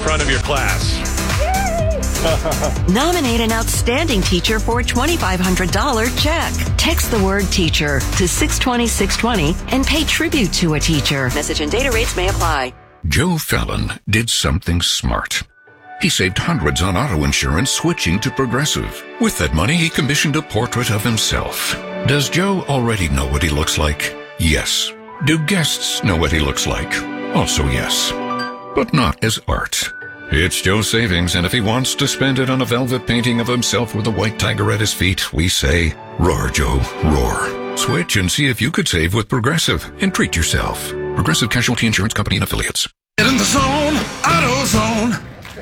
front of your class. Nominate an outstanding teacher for a $2,500 check. Text the word teacher to 620-620 and pay tribute to a teacher. Message and data rates may apply. Joe Fallon did something smart. He saved hundreds on auto insurance switching to Progressive. With that money, he commissioned a portrait of himself. Does Joe already know what he looks like? Yes. Do guests know what he looks like? Also yes. But not as art. It's Joe's savings, and if he wants to spend it on a velvet painting of himself with a white tiger at his feet, we say, roar, Joe, roar. Switch and see if you could save with Progressive and treat yourself. Progressive Casualty Insurance Company and Affiliates. Get in the zone, AutoZone.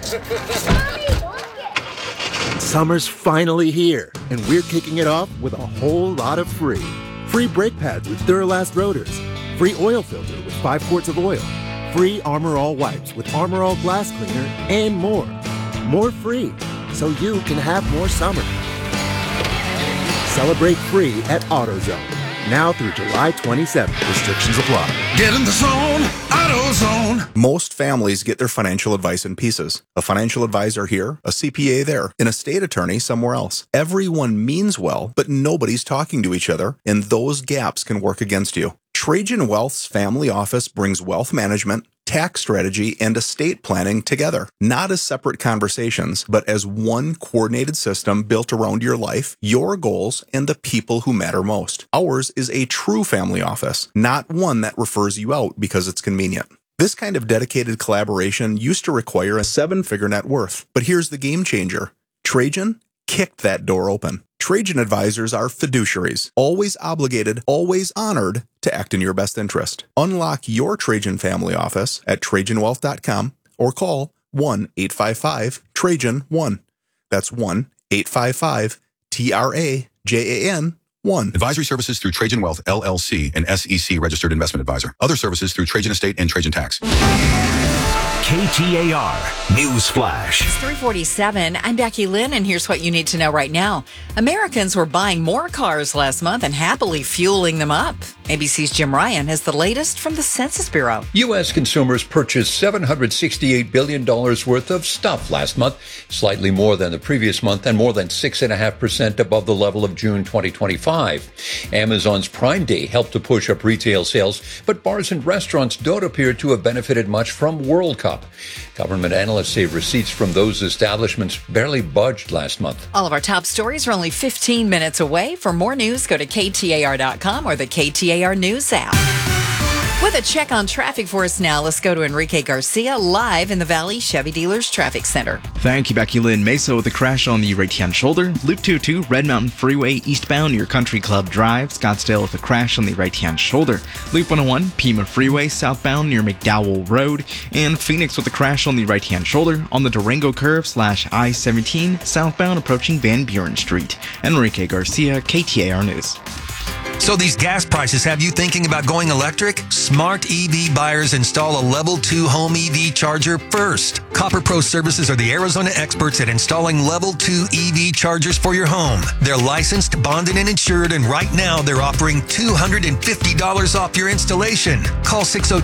Summer's finally here, and we're kicking it off with a whole lot of free. Free brake pads with Duralast rotors. Free oil filter with 5 quarts of oil. Free Armor All wipes with Armor All glass cleaner, and more. More free, so you can have more summer. Celebrate free at AutoZone. Now through July 27th. Restrictions apply. Get in the zone, AutoZone. Most families get their financial advice in pieces. A financial advisor here, a CPA there, an estate attorney somewhere else. Everyone means well, but nobody's talking to each other, and those gaps can work against you. Trajan Wealth's family office brings wealth management, tax strategy, and estate planning together, not as separate conversations, but as one coordinated system built around your life, your goals, and the people who matter most. Ours is a true family office, not one that refers you out because it's convenient. This kind of dedicated collaboration used to require a 7-figure net worth, but here's the game changer. Trajan kicked that door open. Trajan advisors are fiduciaries, always obligated, always honored to act in your best interest. Unlock your Trajan family office at TrajanWealth.com or call 1-855-TRAJAN-1. That's 1-855-TRAJAN-1. Advisory services through Trajan Wealth, LLC, an SEC registered investment advisor. Other services through Trajan Estate and Trajan Tax. KTAR News Flash. It's 3:47. I'm Becky Lynn, and here's what you need to know right now. Americans were buying more cars last month and happily fueling them up. ABC's Jim Ryan has the latest from the Census Bureau. U.S. consumers purchased $768 billion worth of stuff last month, slightly more than the previous month and more than 6.5% above the level of June 2025. Amazon's Prime Day helped to push up retail sales, but bars and restaurants don't appear to have benefited much from World Cup. Government analysts say receipts from those establishments barely budged last month. All of our top stories are only 15 minutes away. For more news, go to KTAR.com or the KTAR News app. With a check on traffic for us now, let's go to Enrique Garcia live in the Valley Chevy Dealers Traffic Center. Thank you, Becky Lynn. Mesa with a crash on the right-hand shoulder. Loop 22, Red Mountain Freeway eastbound near Country Club Drive. Scottsdale with a crash on the right-hand shoulder. Loop 101, Pima Freeway southbound near McDowell Road. And Phoenix with a crash on the right-hand shoulder on the Durango Curve / I-17 southbound approaching Van Buren Street. Enrique Garcia, KTAR News. So these gas prices have you thinking about going electric? Smart EV buyers install a Level 2 home EV charger first. Copper Pro Services are the Arizona experts at installing Level 2 EV chargers for your home. They're licensed, bonded, and insured, and right now they're offering $250 off your installation. Call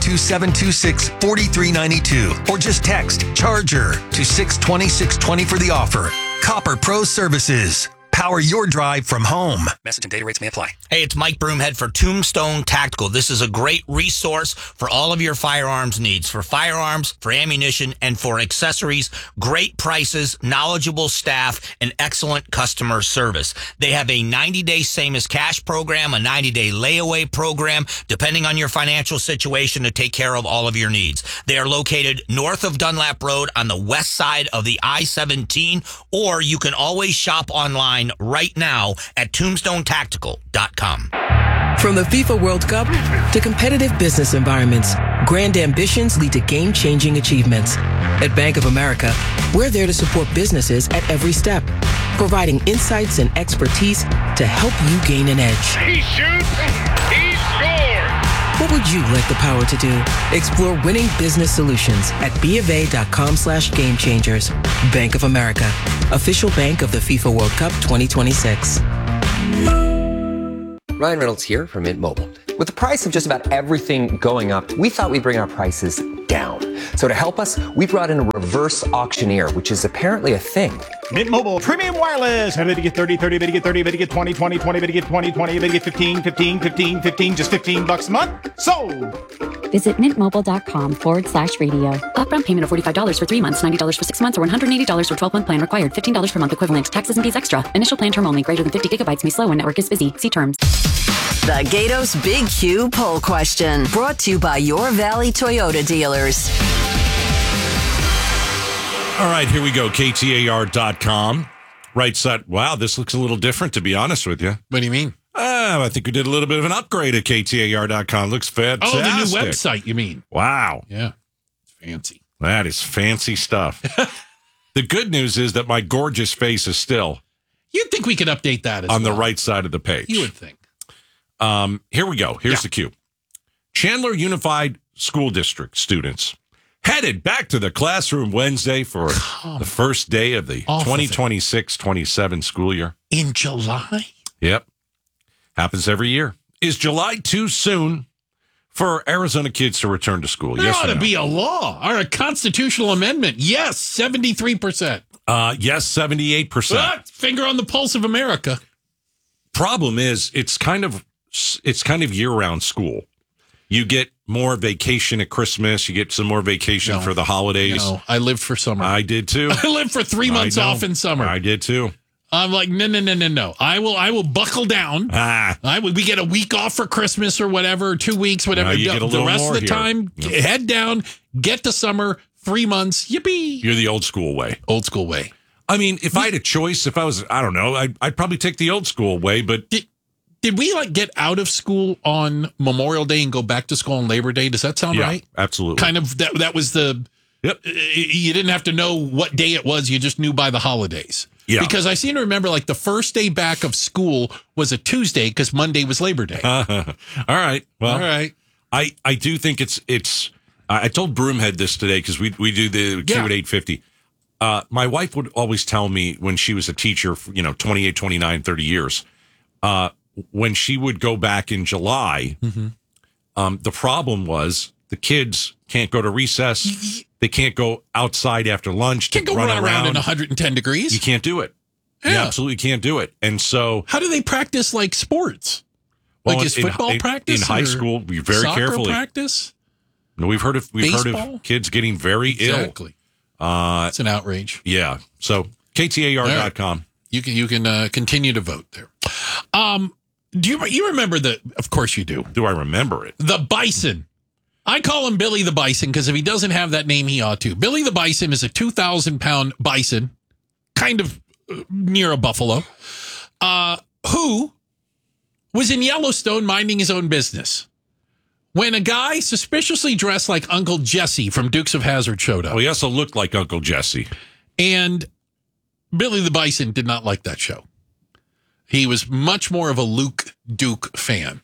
602-726-4392 or just text CHARGER to 620-620 for the offer. Copper Pro Services. Power your drive from home. Message and data rates may apply. Hey, it's Mike Broomhead for Tombstone Tactical. This is a great resource for all of your firearms needs. For firearms, for ammunition, and for accessories. Great prices, knowledgeable staff, and excellent customer service. They have a 90-day same-as-cash program, a 90-day layaway program, depending on your financial situation to take care of all of your needs. They are located north of Dunlap Road on the west side of the I-17, or you can always shop online right now at tombstonetactical.com. From the FIFA World Cup to competitive business environments, grand ambitions lead to game-changing achievements. At Bank of America, we're there to support businesses at every step, providing insights and expertise to help you gain an edge. He shoots, he scores! What would you like the power to do? Explore winning business solutions at BofA.com/gamechangers. Bank of America, official bank of the FIFA World Cup 2026. Ryan Reynolds here from Mint Mobile. With the price of just about everything going up, we thought we'd bring our prices down. So to help us, we brought in a reverse auctioneer, which is apparently a thing. Mint Mobile Premium Wireless. How to get 30, 30, to get 30, to get 20, 20, 20, to get 20, 20, to get 15, 15, 15, 15, just $15 a month. Sold! Visit mintmobile.com/radio. Upfront payment of $45 for 3 months, $90 for 6 months, or $180 for 12-month plan required. $15 per month equivalent. Taxes and fees extra. Initial plan term only. Greater than 50 gigabytes may slow when network is busy. See terms. The Gatos Big Q poll question, brought to you by Your Valley Toyota dealers. All right, here we go. KTAR.com. Right side. Wow, this looks a little different, to be honest with you. What do you mean? I think we did a little bit of an upgrade at KTAR.com. Looks fantastic. Oh, the new website, you mean? Wow. Yeah. It's fancy. That is fancy stuff. The good news is that my gorgeous face is still... You'd think we could update that as on well. the right side of the page. You would think. Here we go. Here's the cue. Chandler Unified School District students headed back to the classroom Wednesday for the first day of the 2026-27 school year. In July? Yep. Happens every year. Is July too soon for Arizona kids to return to school? There Yes ought or to no? be a law or a constitutional amendment. Yes, 73%. Yes, 78%. Finger on the pulse of America. Problem is, it's kind of year-round school. You get more vacation at Christmas. You get some more vacation for the holidays. No, I lived for summer. I did too. I lived for 3 months off in summer. I did too. I'm like, no. I will buckle down. We get a week off for Christmas or whatever, 2 weeks, whatever. You get a the little rest more of the here. time, head down, get to summer, 3 months, yippee. You're the old school way. Old school way. I mean, if I had a choice, if I was, I don't know, I'd probably take the old school way, but... Did we get out of school on Memorial Day and go back to school on Labor Day? Does that sound right? Absolutely. Kind of, that was the... Yep. You didn't have to know what day it was. You just knew by the holidays. Yeah. Because I seem to remember the first day back of school was a Tuesday because Monday was Labor Day. All right. Well, all right. I do think it's I told Broomhead this today because we do the Q at 8:50. My wife would always tell me when she was a teacher, 28, 29, 30 years, when she would go back in July, the problem was the kids can't go to recess. They can't go outside after lunch. Can't go run around in 110 degrees. You can't do it. You absolutely can't do it. And so... How do they practice sports? Well, is football practice? In high school, very soccer carefully. practice? No, we've heard of kids getting very ill. Exactly. It's an outrage. Yeah. So KTAR.com. You can continue to vote there. Do you remember of course you do. Do I remember it? The Bison. I call him Billy the Bison because if he doesn't have that name, he ought to. Billy the Bison is a 2,000-pound bison, kind of near a buffalo, who was in Yellowstone minding his own business when a guy suspiciously dressed like Uncle Jesse from Dukes of Hazzard showed up. Well, he also looked like Uncle Jesse. And Billy the Bison did not like that show. He was much more of a Luke Duke fan.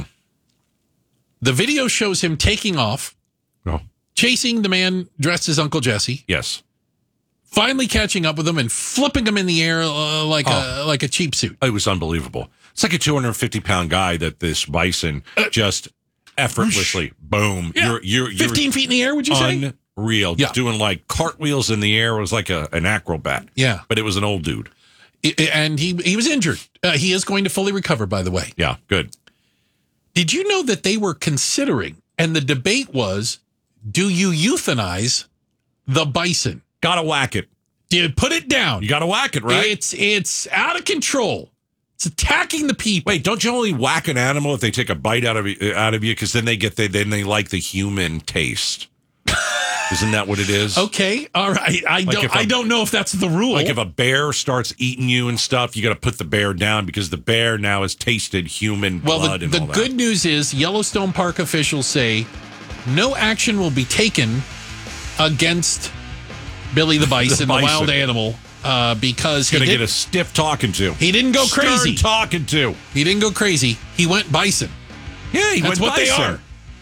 The video shows him taking off, chasing the man dressed as Uncle Jesse. Yes. Finally catching up with him and flipping him in the air like a cheap suit. It was unbelievable. It's like a 250-pound guy that this bison just effortlessly, boom. Yeah. You're 15 feet in the air, would you say? Unreal. Just doing cartwheels in the air. It was like an acrobat. Yeah. But it was an old dude. And he was injured. He is going to fully recover, by the way. Yeah, good. Did you know that they were considering, and the debate was, do you euthanize the bison? Gotta whack it. Do you put it down? You gotta whack it, right? It's out of control. It's attacking the people. Wait, don't you only whack an animal if they take a bite out of you? Because then they like the human taste. Isn't that what it is? Okay, all right. I don't know if that's the rule. Like if a bear starts eating you and stuff, you got to put the bear down because the bear now has tasted human blood. The good news is Yellowstone Park officials say no action will be taken against Billy the Bison, the wild animal, because he's going to get a stiff talking to. He didn't go crazy. Stern talking to. He didn't go crazy. He went bison. Yeah, That's what bison. they are.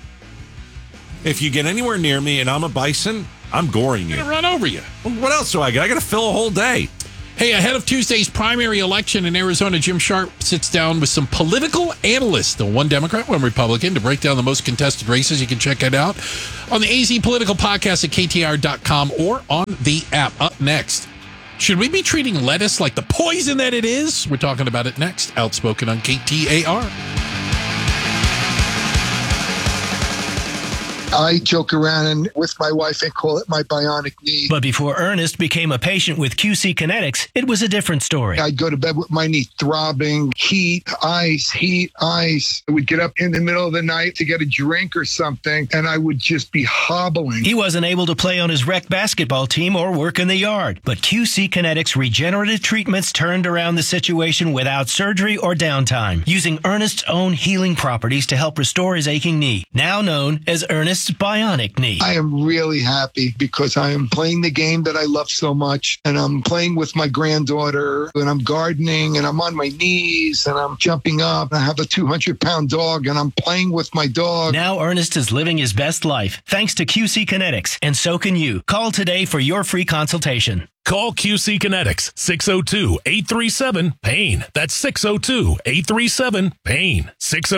If you get anywhere near me and I'm a bison, I'm goring you. I'm going to run over you. Well, what else do I got? I got to fill a whole day. Hey, ahead of Tuesday's primary election in Arizona, Jim Sharp sits down with some political analysts, one Democrat, one Republican, to break down the most contested races. You can check it out on the AZ Political Podcast at KTAR.com or on the app. Up next, should we be treating lettuce like the poison that it is? We're talking about it next. Outspoken on KTAR. I joke around and with my wife and call it my bionic knee. But before Ernest became a patient with QC Kinetics, it was a different story. I'd go to bed with my knee throbbing, heat, ice. I would get up in the middle of the night to get a drink or something, and I would just be hobbling. He wasn't able to play on his rec basketball team or work in the yard. But QC Kinetics regenerative treatments turned around the situation without surgery or downtime, using Ernest's own healing properties to help restore his aching knee, now known as Ernest's bionic knee. I am really happy because I am playing the game that I love so much, and I'm playing with my granddaughter, and I'm gardening, and I'm on my knees, and I'm jumping up. I have a 200-pound dog, and I'm playing with my dog. Now Ernest is living his best life thanks to QC Kinetics, and so can you. Call today for your free consultation. Call QC Kinetics, 602-837-PAIN. That's 602-837-PAIN.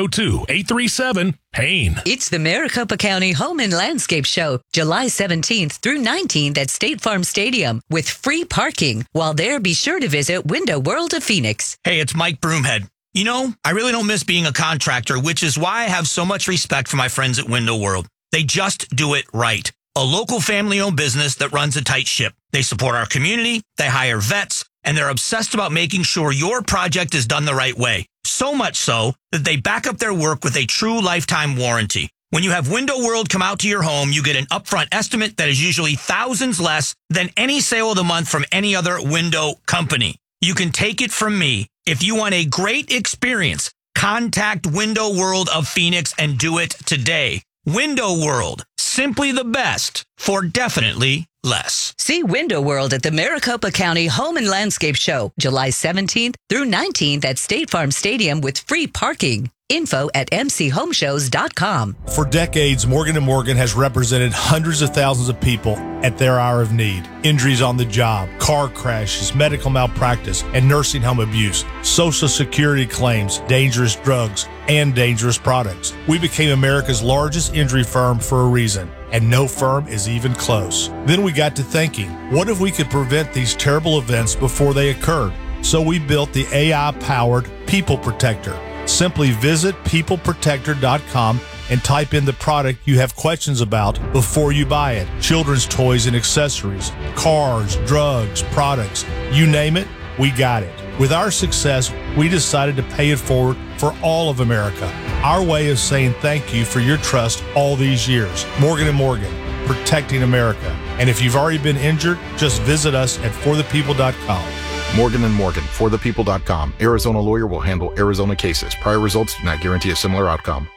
602-837-PAIN. It's the Maricopa County Home and Landscape Show, July 17th through 19th at State Farm Stadium with free parking. While there, be sure to visit Window World of Phoenix. Hey, it's Mike Broomhead. You know, I really don't miss being a contractor, which is why I have so much respect for my friends at Window World. They just do it right. A local family-owned business that runs a tight ship. They support our community, they hire vets, and they're obsessed about making sure your project is done the right way. So much so that they back up their work with a true lifetime warranty. When you have Window World come out to your home, you get an upfront estimate that is usually thousands less than any sale of the month from any other window company. You can take it from me. If you want a great experience, contact Window World of Phoenix and do it today. Window World, simply the best for definitely less. See Window World at the Maricopa County Home and Landscape Show, July 17th through 19th at State Farm Stadium with free parking. Info at mchomeshows.com. For decades, Morgan & Morgan has represented hundreds of thousands of people at their hour of need. Injuries on the job, car crashes, medical malpractice, and nursing home abuse, Social Security claims, dangerous drugs, and dangerous products. We became America's largest injury firm for a reason, and no firm is even close. Then we got to thinking, what if we could prevent these terrible events before they occurred? So we built the AI-powered People Protector. Simply visit peopleprotector.com and type in the product you have questions about before you buy it. Children's toys and accessories, cars, drugs, products, you name it, we got it. With our success, we decided to pay it forward for all of America. Our way of saying thank you for your trust all these years. Morgan & Morgan, protecting America. And if you've already been injured, just visit us at forthepeople.com. Morgan & Morgan, forthepeople.com. Arizona lawyer will handle Arizona cases. Prior results do not guarantee a similar outcome.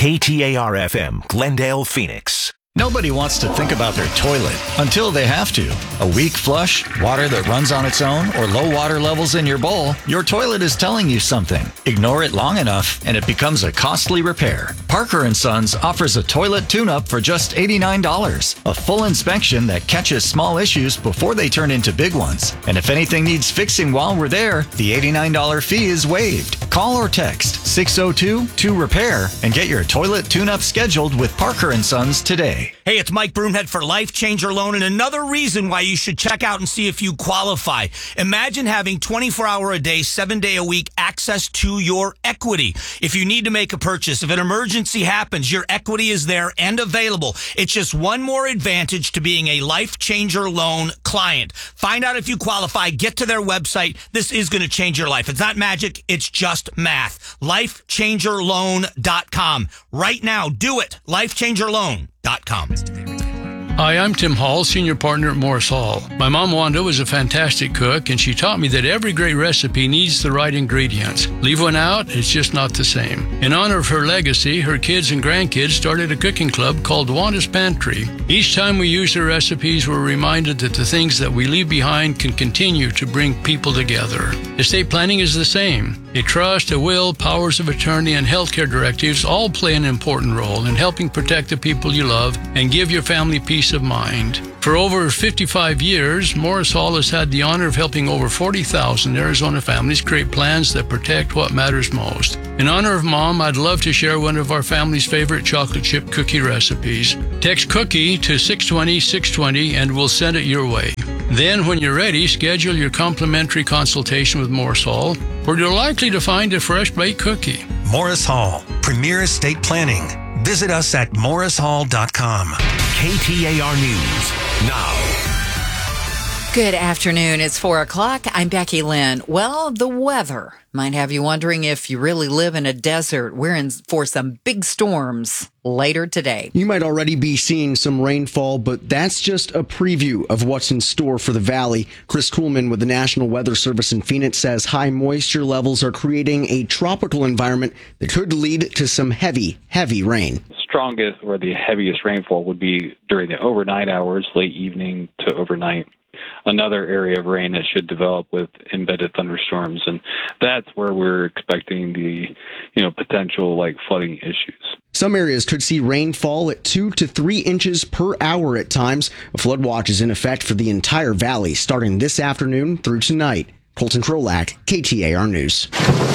KTAR-FM, Glendale, Phoenix. Nobody wants to think about their toilet until they have to. A weak flush, water that runs on its own, or low water levels in your bowl, your toilet is telling you something. Ignore it long enough, and it becomes a costly repair. Parker & Sons offers a toilet tune-up for just $89. A full inspection that catches small issues before they turn into big ones. And if anything needs fixing while we're there, the $89 fee is waived. Call or text 602-2REPAIR and get your toilet tune-up scheduled with Parker & Sons today. Hey, it's Mike Broomhead for Life Changer Loan, and another reason why you should check out and see if you qualify. Imagine having 24-hour-a-day, 7-day-a-week access to your equity. If you need to make a purchase, if an emergency happens, your equity is there and available. It's just one more advantage to being a Life Changer Loan client. Find out if you qualify. Get to their website. This is going to change your life. It's not magic. It's just math. LifeChangerLoan.com. Right now, do it. LifeChangerLoan.com. Hi, I'm Tim Hall, senior partner at Morris Hall. My mom, Wanda, was a fantastic cook, and she taught me that every great recipe needs the right ingredients. Leave one out, it's just not the same. In honor of her legacy, her kids and grandkids started a cooking club called Wanda's Pantry. Each time we use her recipes, we're reminded that the things that we leave behind can continue to bring people together. Estate planning is the same. A trust, a will, powers of attorney, and healthcare directives all play an important role in helping protect the people you love and give your family peace of mind. For over 55 years, Morris Hall has had the honor of helping over 40,000 Arizona families create plans that protect what matters most. In honor of Mom, I'd love to share one of our family's favorite chocolate chip cookie recipes. Text cookie to 620-620 and we'll send it your way. Then, when you're ready, schedule your complimentary consultation with Morris Hall, where you're likely to find a fresh baked cookie. Morris Hall, Premier Estate Planning. Visit us at morrishall.com. KTAR News now. Good afternoon. It's 4 o'clock. I'm Becky Lynn. Well, the weather might have you wondering if you really live in a desert. We're in for some big storms later today. You might already be seeing some rainfall, but that's just a preview of what's in store for the valley. Chris Kuhlman with the National Weather Service in Phoenix says high moisture levels are creating a tropical environment that could lead to some heavy rain. Strongest or the heaviest rainfall would be during the overnight hours, late evening to overnight. Another area of rain that should develop with embedded thunderstorms, and that's where we're expecting the potential flooding issues. Some areas could see rainfall at 2 to 3 inches per hour at times. A flood watch is in effect for the entire valley starting this afternoon through tonight. Colton Krolak, KTAR News.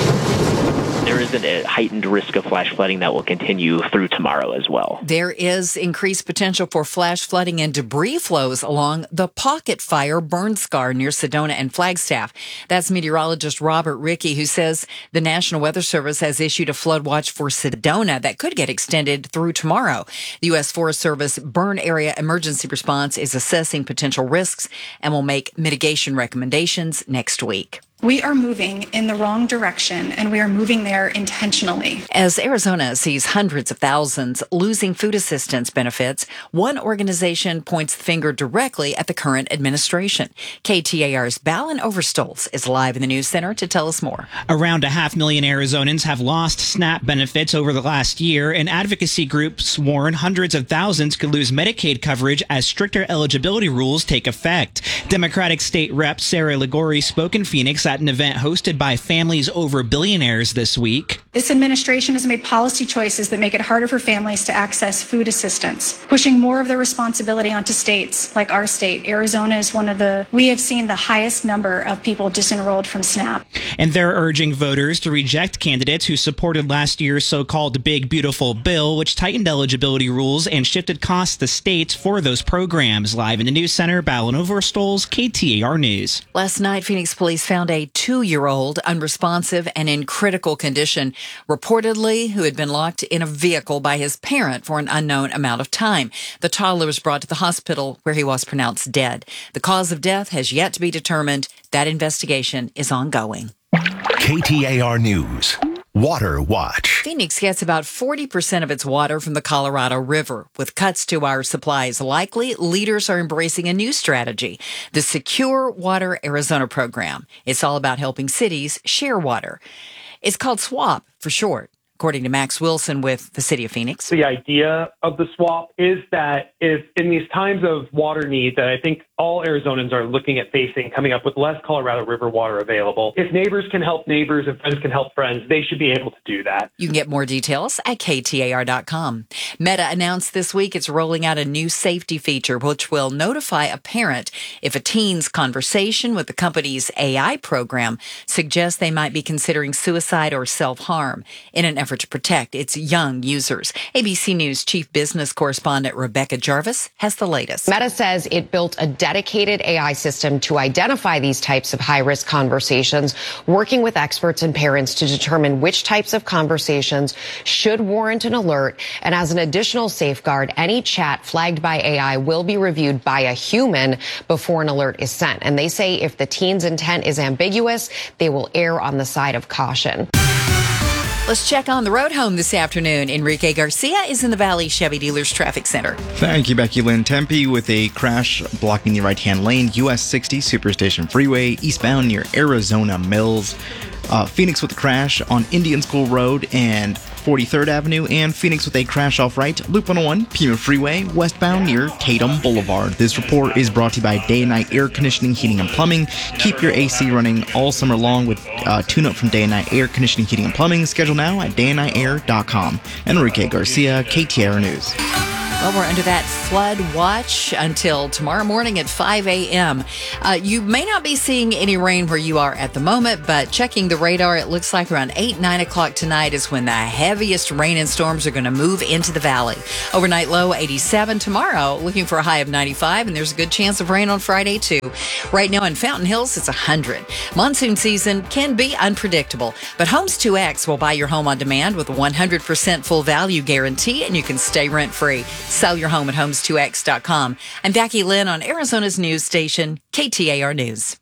There is a heightened risk of flash flooding that will continue through tomorrow as well. There is increased potential for flash flooding and debris flows along the Pocket Fire burn scar near Sedona and Flagstaff. That's meteorologist Robert Rickey, who says the National Weather Service has issued a flood watch for Sedona that could get extended through tomorrow. The U.S. Forest Service Burn Area Emergency Response is assessing potential risks and will make mitigation recommendations next week. We are moving in the wrong direction, and we are moving there intentionally. As Arizona sees hundreds of thousands losing food assistance benefits, one organization points the finger directly at the current administration. KTAR's Balin Overstolz is live in the news center to tell us more. Around 500,000 Arizonans have lost SNAP benefits over the last year, and advocacy groups warn hundreds of thousands could lose Medicaid coverage as stricter eligibility rules take effect. Democratic State Rep Sarah Ligori spoke in Phoenix at an event hosted by Families Over Billionaires this week. This administration has made policy choices that make it harder for families to access food assistance, pushing more of the responsibility onto states like our state. Arizona is we have seen the highest number of people disenrolled from SNAP. And they're urging voters to reject candidates who supported last year's so-called Big Beautiful Bill, which tightened eligibility rules and shifted costs to states for those programs. Live in the news center, Balin Overstolz, KTAR News. Last night, Phoenix police found a 2-year-old unresponsive and in critical condition, reportedly who had been locked in a vehicle by his parent for an unknown amount of time. The toddler was brought to the hospital where he was pronounced dead. The cause of death has yet to be determined. That investigation is ongoing. KTAR News. Water Watch. Phoenix gets about 40% of its water from the Colorado River. With cuts to our supplies likely, leaders are embracing a new strategy, the Secure Water Arizona program. It's all about helping cities share water. It's called SWAP for short, according to Max Wilson with the City of Phoenix. The idea of the SWAP is that if in these times of water need that I think all Arizonans are looking at facing, coming up with less Colorado River water available, if neighbors can help neighbors and friends can help friends, they should be able to do that. You can get more details at KTAR.com. Meta announced this week it's rolling out a new safety feature which will notify a parent if a teen's conversation with the company's AI program suggests they might be considering suicide or self-harm in an effort to protect its young users. ABC News chief business correspondent Rebecca Jarvis has the latest. Meta says it built a dedicated AI system to identify these types of high-risk conversations, working with experts and parents to determine which types of conversations should warrant an alert. And as an additional safeguard, any chat flagged by AI will be reviewed by a human before an alert is sent. And they say if the teen's intent is ambiguous, they will err on the side of caution. Let's check on the road home this afternoon. Enrique Garcia is in the Valley Chevy Dealers Traffic Center. Thank you, Becky Lynn. Tempe with a crash blocking the right-hand lane. US 60 Superstation Freeway eastbound near Arizona Mills. Phoenix with a crash on Indian School Road and 43rd Avenue, and Phoenix with a crash off right, Loop 101, Pima Freeway, westbound near Tatum Boulevard. This report is brought to you by Day and Night Air Conditioning, Heating, and Plumbing. Keep your AC running all summer long with tune-up from Day and Night Air Conditioning, Heating, and Plumbing. Schedule now at dayandnightair.com. Enrique Garcia, KTAR News. Well, we're under that flood watch until tomorrow morning at 5 a.m. You may not be seeing any rain where you are at the moment, but checking the radar, it looks like around 8, 9 o'clock tonight is when the heaviest rain and storms are going to move into the valley. Overnight low 87 tomorrow, looking for a high of 95, and there's a good chance of rain on Friday too. Right now in Fountain Hills, it's 100. Monsoon season can be unpredictable, but Homes 2X will buy your home on demand with a 100% full value guarantee, and you can stay rent-free. Sell your home at homes2x.com. I'm Becky Lynn on Arizona's news station, KTAR News.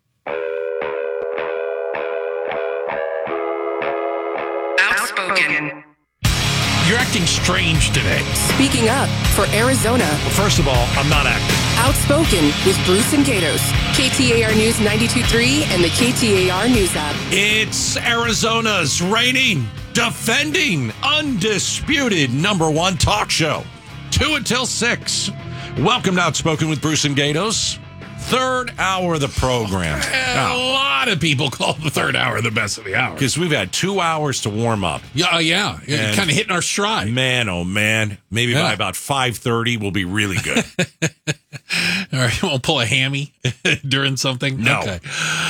Outspoken. You're acting strange today. Speaking up for Arizona. Well, first of all, I'm not acting. Outspoken with Bruce and Gatos. KTAR News 92.3 and the KTAR News app. It's Arizona's reigning, defending, undisputed #1 talk show. 2 until 6. Welcome to Outspoken with Bruce and Gatos. Third hour of the program. A lot of people call the third hour the best of the hour. Because we've had 2 hours to warm up. Yeah. Kind of hitting our stride. Man, oh man. Maybe by about 5:30 we'll be really good. All right, we'll pull a hammy during something. No. Okay.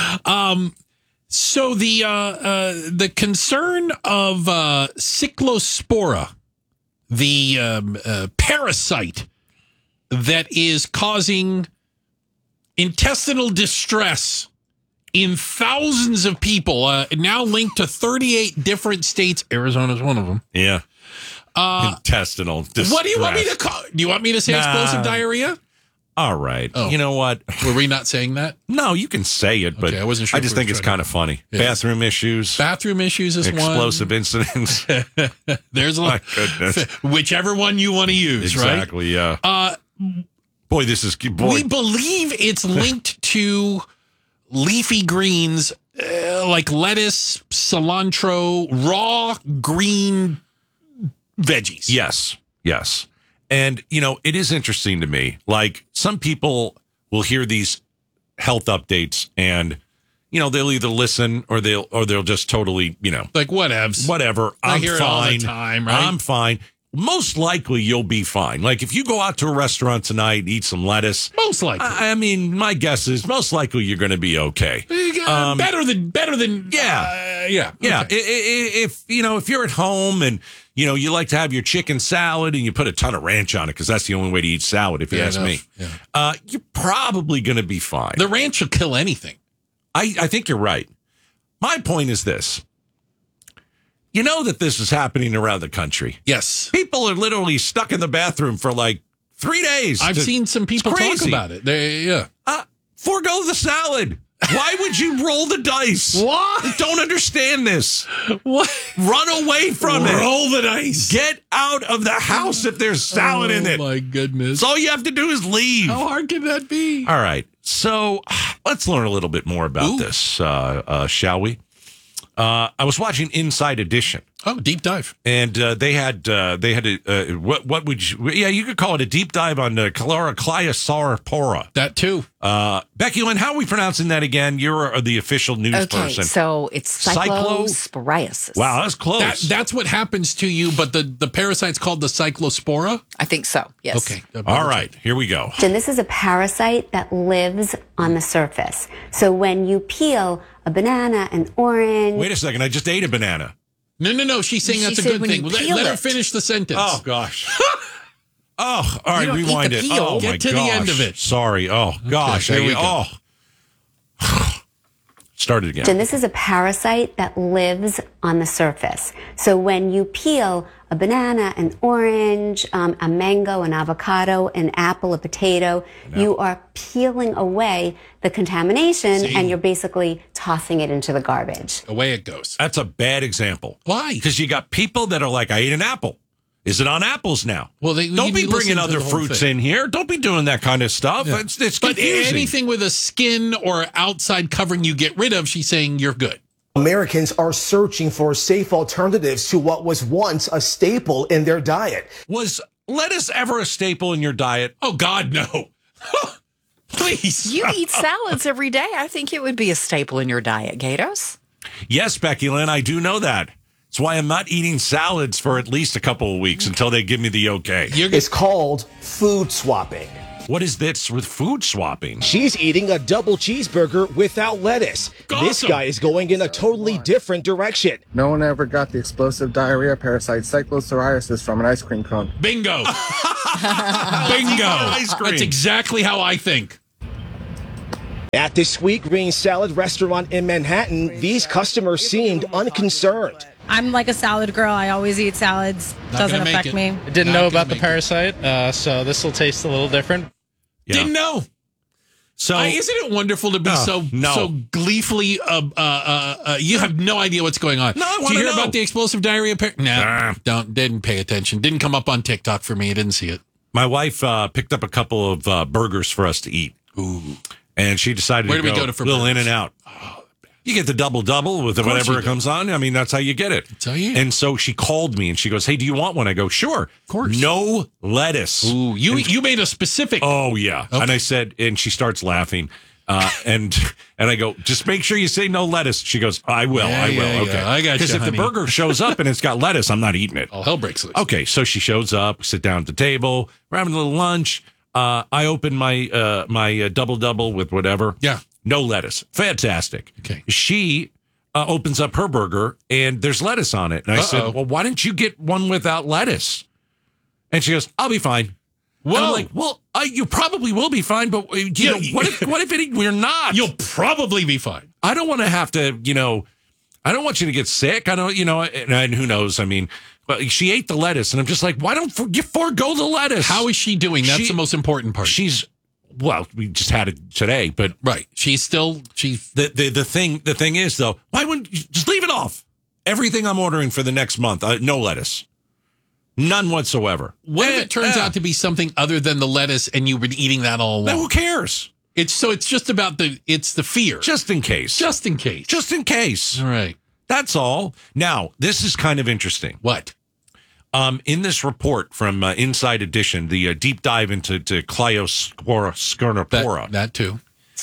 So the concern of Cyclospora, the parasite that is causing intestinal distress in thousands of people, now linked to 38 different states. Arizona's one of them. Yeah. Intestinal distress. What do you want me to call? Do you want me to say explosive diarrhea? All right. Oh. You know what? Were we not saying that? No, you can say it, but I wasn't sure. I just think it's kind of funny. Yeah. Bathroom issues. Bathroom issues is explosive incidents. There's a lot. My goodness. Whichever one you want to use, right? Exactly, yeah. Boy, this is... We believe it's linked to leafy greens like lettuce, cilantro, raw green veggies. Yes. And, it is interesting to me. Like, some people will hear these health updates and, they'll either listen or they'll just totally, like whatevs. Whatever. I'm hear fine. it all the time, right? I'm fine. Most likely you'll be fine. Like, if you go out to a restaurant tonight, eat some lettuce. Most likely. I mean, my guess is most likely you're going to be okay. Better than. Yeah. Yeah. Yeah. Okay. If you're at home and, you like to have your chicken salad and you put a ton of ranch on it because that's the only way to eat salad, if you ask me. Yeah. You're probably going to be fine. The ranch will kill anything. I think you're right. My point is this. You know that this is happening around the country. Yes. People are literally stuck in the bathroom for like 3 days. I've seen some people talk about it. Forgo the salad. Why would you roll the dice? What? I don't understand this. What? Run away from it. Roll the dice. Get out of the house if there's salad in it. Oh, my goodness. So all you have to do is leave. How hard can that be? All right. So let's learn a little bit more about this, shall we? I was watching Inside Edition. Oh, deep dive. And they had what would you? Yeah, you could call it a deep dive on Chlorocliosauropora. That too. Becky Lynn, how are we pronouncing that again? You're the official news person. So it's cyclosporiasis. Wow, that's close. That's what happens to you, but the parasite's called the cyclospora? I think so, yes. Okay. All right, here we go. And this is a parasite that lives on the surface. So when you peel a banana, an orange... Wait a second, I just ate a banana. No. She's saying that's a good thing. Let her finish the sentence. Oh, gosh. All right, rewind it. Oh, Get my to gosh. the end of it. Sorry. Oh, gosh. Here we go. Start it again. And this is a parasite that lives on the surface. So when you peel a banana, an orange, a mango, an avocado, an apple, a potato, you are peeling away the contamination and you're basically tossing it into the garbage. Away it goes. That's a bad example. Why? Because you got people that are like, I ate an apple. Is it on apples now? Well, don't be bringing other fruits in here. Don't be doing that kind of stuff. Yeah. It's but confusing. anything with a skin or outside covering you get rid of, she's saying you're good. Americans are searching for safe alternatives to what was once a staple in their diet. Was lettuce ever a staple in your diet? Oh, God, no. Please. You eat salads every day. I think it would be a staple in your diet, Gatos. Yes, Becky Lynn, I do know that. It's That's why I'm not eating salads for at least a couple of weeks until they give me the okay. It's called food swapping. What is this with food swapping? She's eating a double cheeseburger without lettuce. This guy is going in a totally different direction. No one ever got the explosive diarrhea parasite cyclopsoriasis from an ice cream cone. Bingo. Bingo. Ice cream. That's exactly how I think. At this Sweetgreen salad restaurant in Manhattan, these customers seemed unconcerned. I'm like a salad girl. I always eat salads. Doesn't affect me. I didn't know about the parasite, so this will taste a little different. Yeah. Didn't know. So isn't it wonderful to be so gleefully? You have no idea what's going on. No, I Did want you to hear know. about the explosive diarrhea? Didn't pay attention. Didn't come up on TikTok for me. I didn't see it. My wife picked up a couple of burgers for us to eat. Ooh. And she decided Where to do go we go for little burgers? In-N-Out. You get the double with whatever it comes on. I mean, that's how you get it. That's how you. And so she called me and she goes, "Hey, do you want one?" I go, "Sure." Of course. No lettuce. Ooh, you made a specific. Oh yeah. Okay. And I said, and she starts laughing. And I go, "Just make sure you say no lettuce." She goes, "I will. Yeah, I will." yeah, Okay. yeah. I got you, Because if honey. the burger shows up and it's got lettuce, I'm not eating it. All hell breaks loose. Okay, so she shows up, sit down at the table, we're having a little lunch. I open my my double with whatever. Yeah. No lettuce. Fantastic. Okay. She opens up her burger and there's lettuce on it. And I said, "Well, why didn't you get one without lettuce?" And she goes, "I'll be fine." Whoa. And I'm like, "Well, you probably will be fine, but you know, what if we're not? You'll probably be fine. I don't want to have to, I don't want you to get sick. I don't, and who knows? I mean, but she ate the lettuce, and I'm just like, why don't you forego the lettuce? How is she doing? That's the most important part. Well, we just had it today, but right. She's the thing is though, why wouldn't you just leave it off? Everything I'm ordering for the next month, no lettuce. None whatsoever. What if it turns out to be something other than the lettuce and you've been eating that all along? Now, who cares? It's just about the fear. Just in case. Just in case. Just in case. All right. That's all. Now, this is kind of interesting. What? In this report from Inside Edition, the deep dive into Cryoscornopora. That too.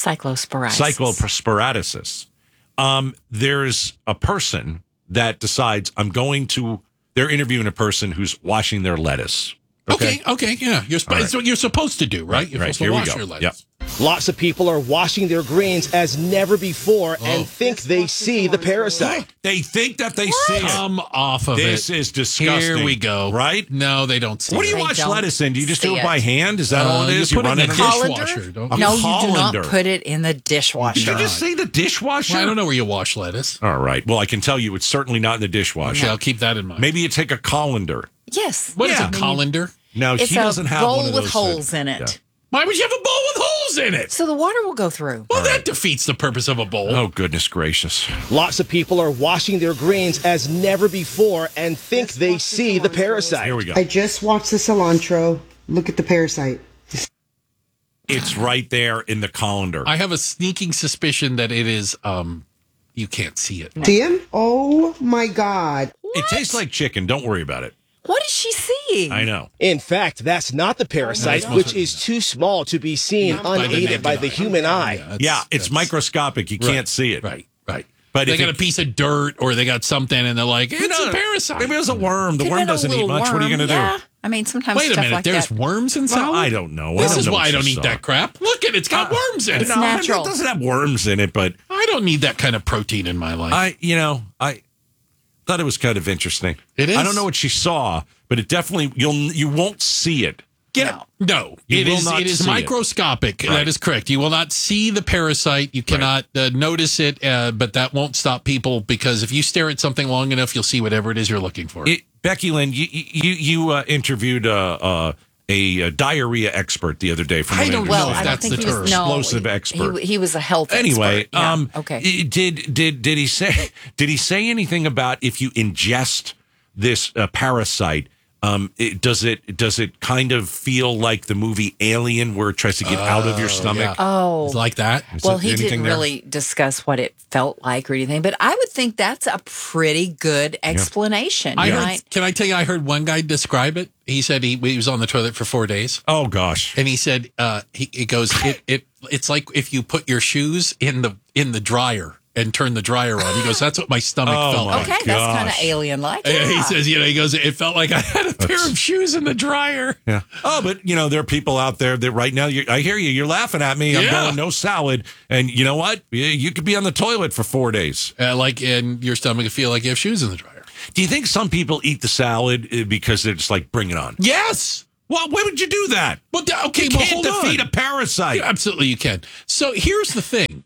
Cyclosporidis. There's a person that decides they're interviewing a person who's washing their lettuce. Okay, yeah. It's what you're supposed to do, right? You're supposed to wash your lettuce. Yep. Lots of people are washing their greens as never before and think they see the parasite. They think that they see it. Come off of This is disgusting. Here we go. Right? No, they don't see What do you it. wash lettuce in? Do you just do it by hand? Is that all it is? You put it in run the it dishwasher, don't you? No, you do not put it in the dishwasher. Did you just say the dishwasher? Well, I don't know where you wash lettuce. All right. Well, I can tell you it's certainly not in the dishwasher. Okay, I'll keep that in mind. Maybe you take a colander. Yes. What is a colander? No, It's he doesn't have bowl one of with those holes things. in it. Yeah. Why would you have a bowl with holes in it? So the water will go through. Well, that defeats the purpose of a bowl. Oh, goodness gracious. Lots of people are washing their greens as never before and think they see the parasite. Here we go. I just watched the cilantro. Look at the parasite. It's right there in the colander. I have a sneaking suspicion that it is, you can't see it. See him? Oh my God. It tastes like chicken. Don't worry about it. What is she seeing? I know. In fact, that's not the parasite, which is too small to be seen unaided by the human eye. Yeah, it's microscopic. You can't see it. Right. But they if got it- a piece of dirt or they got something and they're like, it's a parasite. Maybe it was a worm. The Could've worm been a doesn't eat little much. What are you worm. going to Yeah. do? I mean, sometimes Wait a stuff minute, like there's that. worms in salad? Well, I don't know. This I don't is know why what I don't you eat saw. that crap. Look at it, it's got worms in it. It's natural. It doesn't have worms in it, but I don't need that kind of protein in my life. I thought it was kind of interesting. It is? I don't know what she saw, but it definitely you won't see it. No, You it will is not it is see it. microscopic. Right. That is correct. You will not see the parasite. You cannot notice it, but that won't stop people because if you stare at something long enough, you'll see whatever it is you're looking for. Becky Lynn, you interviewed a diarrhea expert the other day. From I don't know Well, if I don't that's think the he was term. Explosive expert. He was a health Anyway, expert. Yeah. Okay. did he say anything about if you ingest this parasite? Does it kind of feel like the movie Alien, where it tries to get out of your stomach? Yeah. Oh. It's like that. Well, he didn't really discuss what it felt like or anything, but I would think that's a pretty good explanation. Can I tell you, I heard one guy describe it. He said he was on the toilet for 4 days. Oh gosh! And he said it goes it's like if you put your shoes in the dryer and turned the dryer on. He goes, that's what my stomach felt like. Okay, that's kind of alien-like. Yeah. He says, he goes, it felt like I had a pair of shoes in the dryer. Yeah. Oh, but, there are people out there that right now, I hear you, you're laughing at me. I'm going no salad. And you know what? You could be on the toilet for 4 days. And your stomach would feel like you have shoes in the dryer. Do you think some people eat the salad because they're just like, bring it on? Yes. Well, why would you do that? Well, okay, you can't defeat a parasite. Yeah, absolutely, you can. So here's the thing.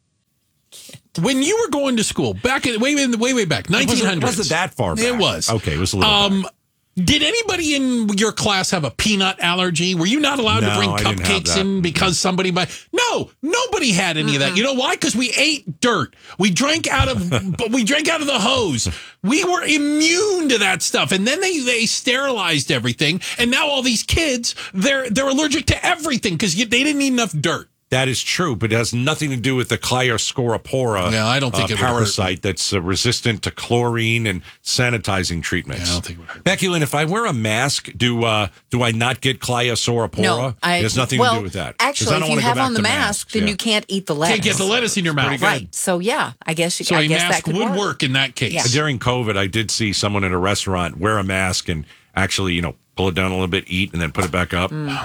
When you were going to school, way back, 1900s. It wasn't that far back. It was. Okay, it was a little back. Did anybody in your class have a peanut allergy? Were you not allowed to bring cupcakes in because somebody No, nobody had any of that. You know why? Because we ate dirt. We drank out of the hose. We were immune to that stuff. And then they sterilized everything. And now all these kids, they're allergic to everything because they didn't eat enough dirt. That is true, but it has nothing to do with the Cryoscoropora I don't think parasite that's resistant to chlorine and sanitizing treatments. Yeah, I don't think it would hurt. Becky Lynn, if I wear a mask, do I not get Cryoscoropora? No, it has nothing to do with that. Actually, if you have on the mask, then you can't eat the lettuce. Can't get the lettuce in your mouth. Right. So, I guess a mask that would work in that case. Yeah. During COVID, I did see someone in a restaurant wear a mask and actually, pull it down a little bit, eat, and then put it back up. And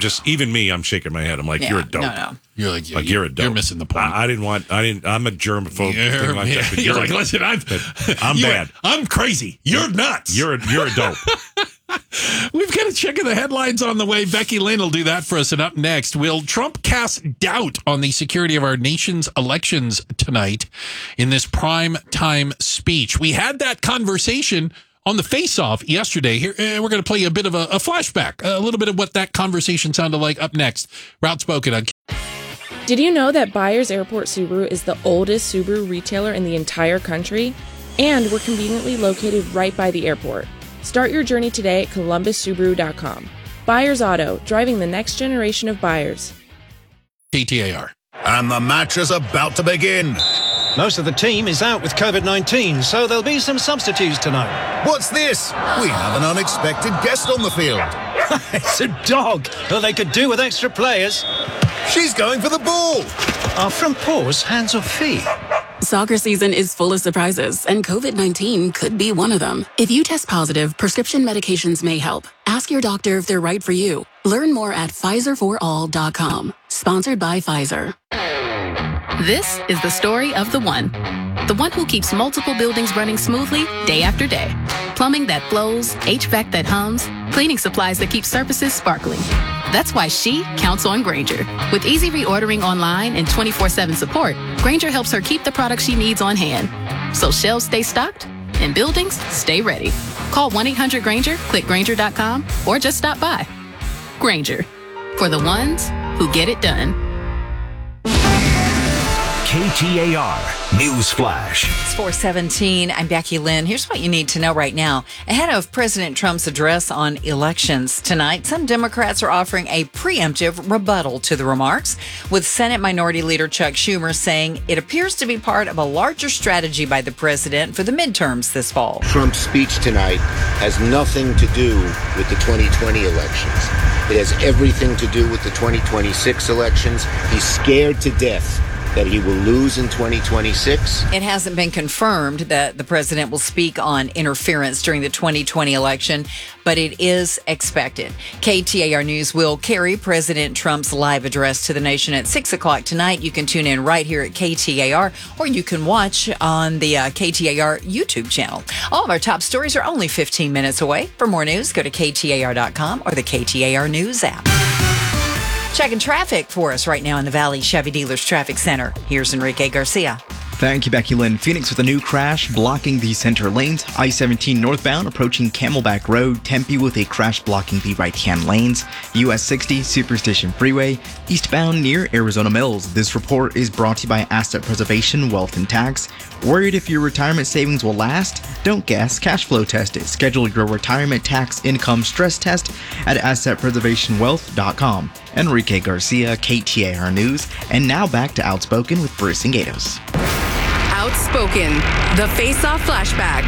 I'm shaking my head. I'm like, you're a dope. No. You're like, you're a dope. You're missing the point. I'm a germaphobe. You're like, listen, I'm bad. I'm crazy. You're nuts. You're a dope. We've got a check of the headlines on the way. Becky Lynn will do that for us. And up next, will Trump cast doubt on the security of our nation's elections tonight in this prime time speech? We had that conversation on the Face-Off yesterday. Here, we're going to play a bit of a flashback, a little bit of what that conversation sounded like up next. Outspoken on. Did you know that Byers Airport Subaru is the oldest Subaru retailer in the entire country? And we're conveniently located right by the airport. Start your journey today at columbussubaru.com. Byers Auto, driving the next generation of buyers. KTAR. And the match is about to begin. Most of the team is out with COVID-19, so there'll be some substitutes tonight. What's this? We have an unexpected guest on the field. It's a dog. Well, they could do with extra players. She's going for the ball. Are front paws hands or feet? Soccer season is full of surprises, and COVID-19 could be one of them. If you test positive, prescription medications may help. Ask your doctor if they're right for you. Learn more at PfizerForAll.com. Sponsored by Pfizer. This is the story of the one who keeps multiple buildings running smoothly day after day. Plumbing that flows, HVAC that hums, cleaning supplies that keep surfaces sparkling. That's why she counts on Grainger. With easy reordering online and 24/7 support, Grainger helps her keep the products she needs on hand. So shelves stay stocked and buildings stay ready. Call 1-800-GRAINGER, click Grainger.com, or just stop by. Grainger, for the ones who get it done. KTAR News Flash. It's 4:17. I'm Becky Lynn. Here's what you need to know right now. Ahead of President Trump's address on elections tonight, some Democrats are offering a preemptive rebuttal to the remarks, with Senate Minority Leader Chuck Schumer saying it appears to be part of a larger strategy by the president for the midterms this fall. Trump's speech tonight has nothing to do with the 2020 elections. It has everything to do with the 2026 elections. He's scared to death that he will lose in 2026. It hasn't been confirmed that the president will speak on interference during the 2020 election, but it is expected. KTAR News will carry President Trump's live address to the nation at 6 o'clock tonight. You can tune in right here at KTAR, or you can watch on the KTAR YouTube channel. All of our top stories are only 15 minutes away. For more news, go to KTAR.com or the KTAR News app. Checking traffic for us right now in the Valley Chevy Dealers Traffic Center. Here's Enrique Garcia. Thank you, Becky Lynn. Phoenix with a new crash blocking the center lanes. I-17 northbound approaching Camelback Road. Tempe with a crash blocking the right-hand lanes. US 60 Superstition Freeway eastbound near Arizona Mills. This report is brought to you by Asset Preservation Wealth and Tax. Worried if your retirement savings will last? Don't guess. Cash flow test it. Schedule your retirement tax income stress test at AssetPreservationWealth.com. Enrique Garcia, KTAR News. And now back to Outspoken with Bruce and Gatos. Outspoken, the Face-Off Flashback.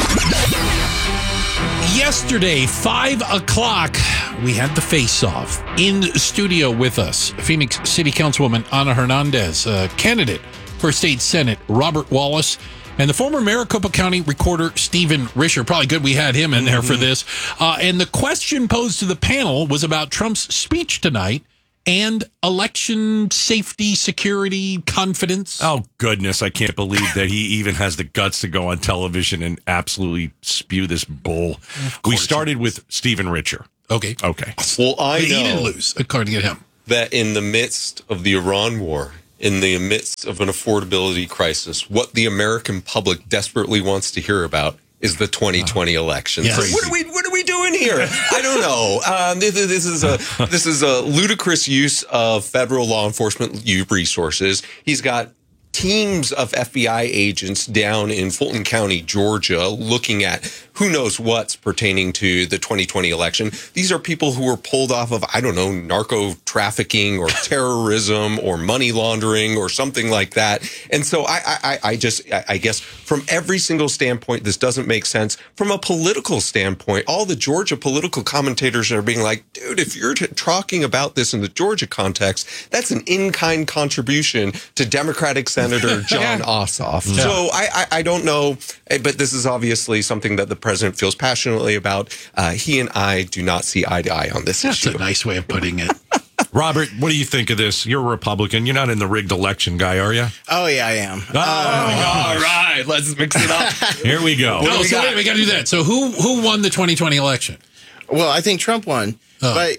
Yesterday, 5 o'clock, we had the Face-Off. In studio with us, Phoenix City Councilwoman Ana Hernandez, candidate for State Senate, Robert Wallace, and the former Maricopa County Recorder, Stephen Risher. Probably good we had him in there for this. And the question posed to the panel was about Trump's speech tonight and election safety, security, confidence. Oh, goodness. I can't believe that he even has the guts to go on television and absolutely spew this bull. We started with Stephen Risher. Okay. Well, I know he didn't lose, according to him, that in the midst of the Iran war, in the midst of an affordability crisis, what the American public desperately wants to hear about is the 2020 election. Yes. So what are we doing here? I don't know. This is a ludicrous use of federal law enforcement resources. He's got teams of FBI agents down in Fulton County, Georgia, looking at who knows what's pertaining to the 2020 election. These are people who were pulled off of, I don't know, narco trafficking or terrorism or money laundering or something like that. And so I guess from every single standpoint, this doesn't make sense. From a political standpoint, all the Georgia political commentators are being like, dude, if you're talking about this in the Georgia context, that's an in-kind contribution to Democratic Senator John Ossoff. Yeah. So I don't know, but this is obviously something that the president feels passionately about. He and I do not see eye to eye on this issue. That's a nice way of putting it. Robert, what do you think of this? You're a Republican. You're not in the rigged election guy, are you? Oh, yeah, I am. All right, let's mix it up. Here we go. No, so wait, we got to do that. So who won the 2020 election? Well, I think Trump won. But,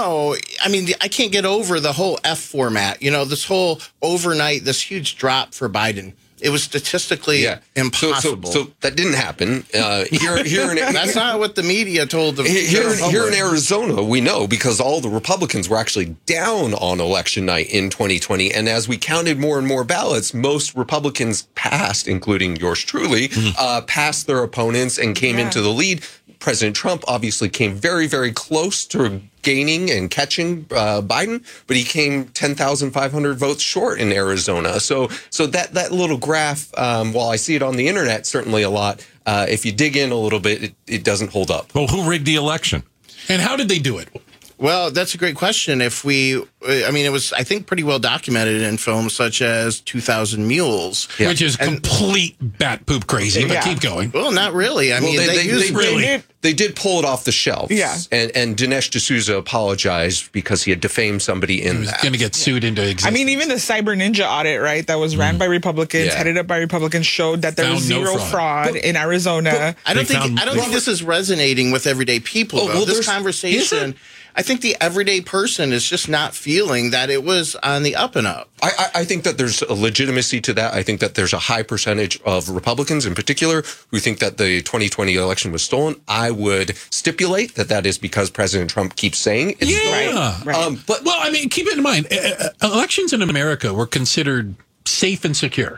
I can't get over the whole F format. This whole overnight, this huge drop for Biden. It was statistically impossible. So that didn't happen. Here in That's not what the media told the here in Arizona, we know because all the Republicans were actually down on election night in 2020. And as we counted more and more ballots, most Republicans passed, including yours truly, passed their opponents and came into the lead. President Trump obviously came very, very close to gaining and catching Biden, but he came 10,500 votes short in Arizona. So that little graph, while I see it on the internet certainly a lot, if you dig in a little bit, it doesn't hold up. Well, who rigged the election? And how did they do it? Well, that's a great question. It was, I think, pretty well documented in films such as 2,000 Mules. Which is complete bat poop crazy, but keep going. Well, not really. They did pull it off the shelves. Yeah. And Dinesh D'Souza apologized because he had defamed somebody in that. He was going to get sued into existence. Even the Cyber Ninja audit, right, that was ran by Republicans, headed up by Republicans, showed that there was zero fraud in Arizona. I don't think this is resonating with everyday people, though. This conversation, I think the everyday person is just not feeling that it was on the up and up. I think that there's a legitimacy to that. I think that there's a high percentage of Republicans in particular who think that the 2020 election was stolen. I would stipulate that is because President Trump keeps saying it's stolen. Right. Keep it in mind, elections in America were considered safe and secure.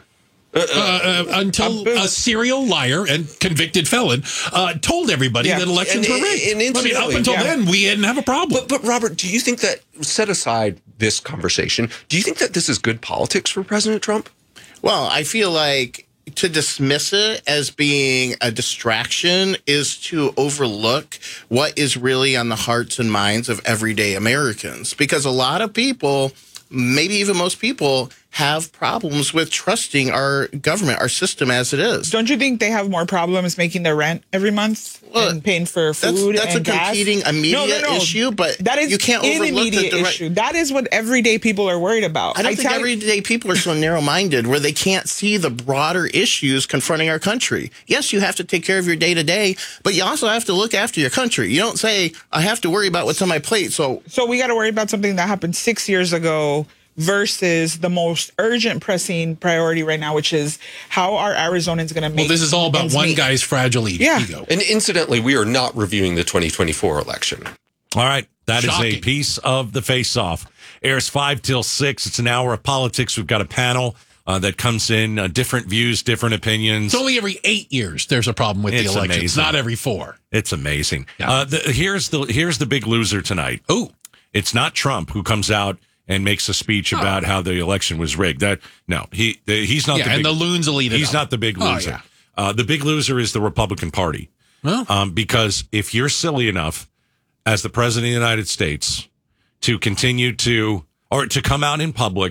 Until a serial liar and convicted felon told everybody that elections were rigged. Up until then, we didn't have a problem. But Robert, do you think that, set aside this conversation, do you think that this is good politics for President Trump? Well, I feel like to dismiss it as being a distraction is to overlook what is really on the hearts and minds of everyday Americans. Because a lot of people, maybe even most people, have problems with trusting our government, our system as it is. Don't you think they have more problems making their rent every month and paying for food that's and a competing immediate issue, but that is you can't overlook immediate issue. That is what everyday people are worried about. I don't think everyday people are so narrow-minded where they can't see the broader issues confronting our country. Yes, you have to take care of your day-to-day, but you also have to look after your country. You don't say, I have to worry about what's on my plate. So we got to worry about something that happened 6 years ago versus the most urgent, pressing priority right now, which is how are Arizonans going to make... Well, this is all about one guy's fragile ego. And incidentally, we are not reviewing the 2024 election. All right. That Shocking. is a piece of the face-off. Airs 5 till 6. It's an hour of politics. We've got a panel that comes in, different views, different opinions. It's only every 8 years there's a problem with the election. Amazing. It's not every 4. It's amazing. Yeah. Here's the big loser tonight. Oh, it's not Trump who comes out and makes a speech about how the election was rigged. He's not. The loons will eat it. He's not the big loser. The big loser is the Republican Party. Well, because if you're silly enough as the president of the United States to continue to come out in public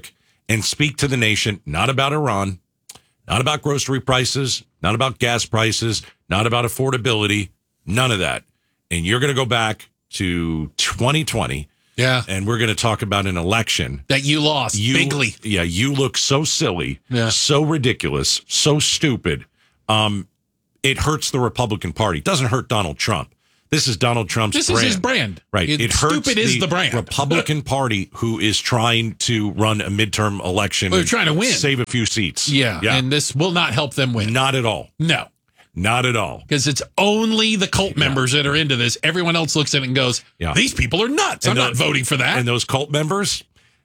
and speak to the nation, not about Iran, not about grocery prices, not about gas prices, not about affordability, none of that. And you're going to go back to 2020. Yeah. And we're going to talk about an election that you lost bigly. Yeah. You look so silly, Yeah. so ridiculous, so stupid. It hurts the Republican Party. It doesn't hurt Donald Trump. This is Donald Trump's This brand. is his brand. Right. It hurts Stupid is the brand. Republican Party who is trying to run a midterm election. Well, they're trying to win. Save a few seats. Yeah. And this will not help them win. Not at all. No. Not at all. Because it's only the cult members that are into this. Everyone else looks at it and goes, these people are nuts. I'm not voting for that. And those cult members,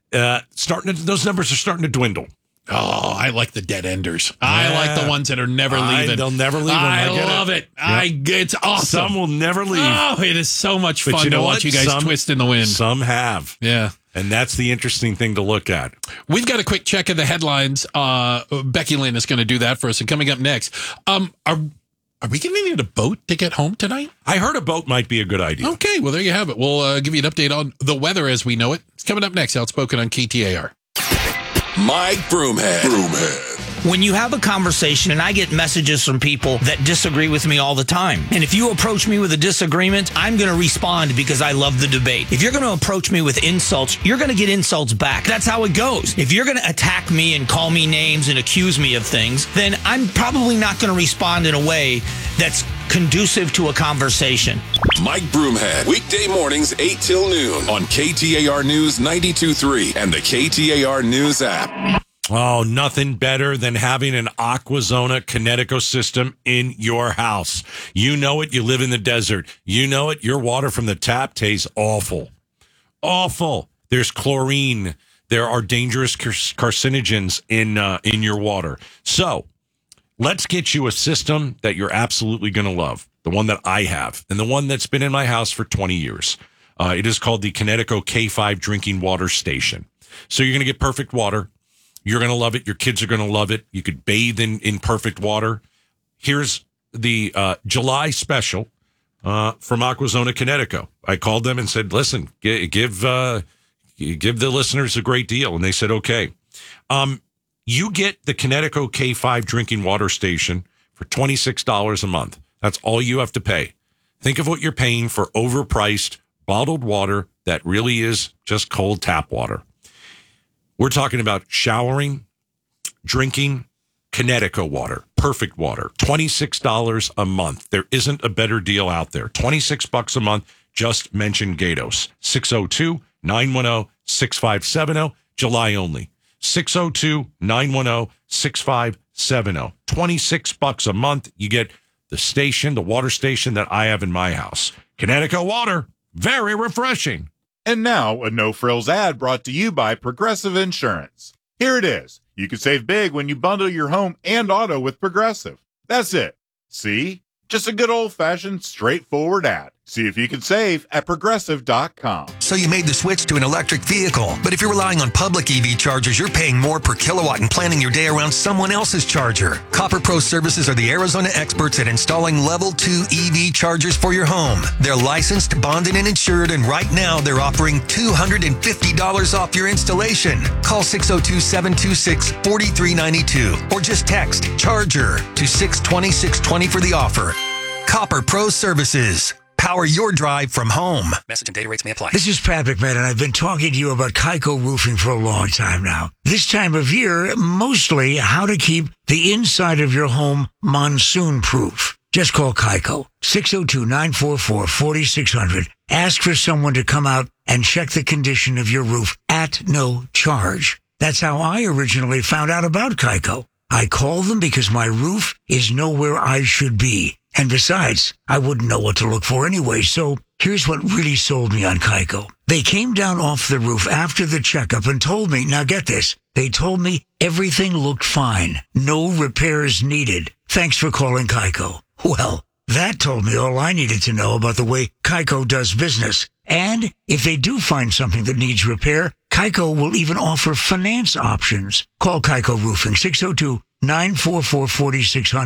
those numbers are starting to dwindle. Oh, I like the dead enders. I like the ones that are never leaving. They'll never leave. I love it. It's awesome. Some will never leave. Oh, it is so much fun to watch you guys twist in the wind. Some have. Yeah. And that's the interesting thing to look at. We've got a quick check of the headlines. Becky Lynn is going to do that for us. And coming up next, are we going to need a boat to get home tonight? I heard a boat might be a good idea. Okay, well, there you have it. We'll give you an update on the weather as we know it. It's coming up next, Outspoken on KTAR. Mike Broomhead. When you have a conversation, and I get messages from people that disagree with me all the time. And if you approach me with a disagreement, I'm going to respond because I love the debate. If you're going to approach me with insults, you're going to get insults back. That's how it goes. If you're going to attack me and call me names and accuse me of things, then I'm probably not going to respond in a way that's conducive to a conversation. Mike Broomhead, weekday mornings 8 till noon on KTAR News 92.3 and the KTAR News app. Oh, nothing better than having an Aquazona Kinetico system in your house. You know it. You live in the desert. You know it. Your water from the tap tastes awful. Awful. There's chlorine. There are dangerous carcinogens in your water. So let's get you a system that you're absolutely going to love. The one that I have and the one that's been in my house for 20 years. It is called the Kinetico K5 Drinking Water Station. So you're going to get perfect water. You're going to love it. Your kids are going to love it. You could bathe in perfect water. Here's the July special from Aquazona Kinetico. I called them and said, listen, give the listeners a great deal. And they said, okay. You get the Kinetico K5 Drinking Water Station for $26 a month. That's all you have to pay. Think of what you're paying for overpriced bottled water that really is just cold tap water. We're talking about showering, drinking, Kinetico water, perfect water, $26 a month. There isn't a better deal out there. $26 a month. Just mention Gatos. 602-910-6570. July only. 602-910-6570. $26 a month. You get the station, the water station that I have in my house. Kinetico water. Very refreshing. And now, a no-frills ad brought to you by Progressive Insurance. Here it is. You can save big when you bundle your home and auto with Progressive. That's it. See? Just a good old-fashioned, straightforward ad. See if you can save at Progressive.com. So you made the switch to an electric vehicle, but if you're relying on public EV chargers, you're paying more per kilowatt and planning your day around someone else's charger. Copper Pro Services are the Arizona experts at installing Level 2 EV chargers for your home. They're licensed, bonded, and insured, and right now they're offering $250 off your installation. Call 602-726-4392 or just text CHARGER to 620-620 for the offer. Copper Pro Services. Power your drive from home. Message and data rates may apply. This is Pat McMahon, and I've been talking to you about Kaiko Roofing for a long time now. This time of year, mostly how to keep the inside of your home monsoon-proof. Just call Kaiko, 602-944-4600. Ask for someone to come out and check the condition of your roof at no charge. That's how I originally found out about Kaiko. I called them because my roof is nowhere I should be. And besides, I wouldn't know what to look for anyway, so here's what really sold me on Kaiko. They came down off the roof after the checkup and told me, now get this, they told me everything looked fine. No repairs needed. Thanks for calling Kaiko. Well, that told me all I needed to know about the way Kaiko does business. And if they do find something that needs repair, Kaiko will even offer finance options. Call Kaiko Roofing, 602-944-4600.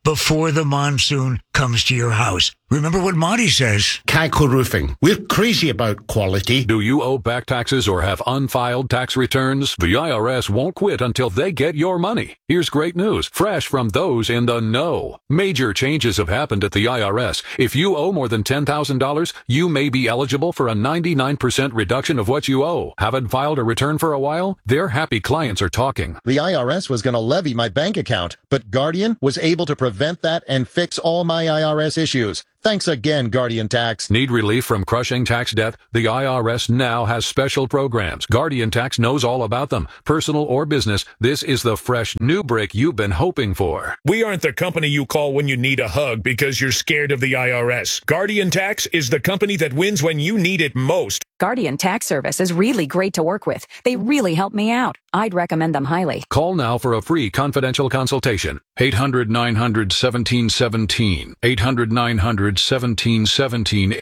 before the monsoon comes to your house. Remember what Monty says. Kaiko Roofing. We're crazy about quality. Do you owe back taxes or have unfiled tax returns? The IRS won't quit until they get your money. Here's great news, fresh from those in the know. Major changes have happened at the IRS. If you owe more than $10,000, you may be eligible for a 99% reduction of what you owe. Haven't filed a return for a while? Their happy clients are talking. The IRS was going to levy my bank account, but Guardian was able to prevent that and fix all my IRS issues. Thanks again, Guardian Tax. Need relief from crushing tax debt? The IRS now has special programs. Guardian Tax knows all about them. Personal or business, this is the fresh new break you've been hoping for. We aren't the company you call when you need a hug because you're scared of the IRS. Guardian Tax is the company that wins when you need it most. Guardian Tax Service is really great to work with. They really help me out. I'd recommend them highly. Call now for a free confidential consultation. 800-900-1717. 800-900-1717.